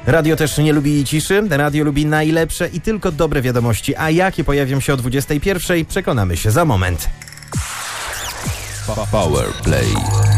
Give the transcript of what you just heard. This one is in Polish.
Radio też nie lubi ciszy, radio lubi najlepsze i tylko dobre wiadomości, a jakie pojawią się o 21:00, przekonamy się za moment. Power Play.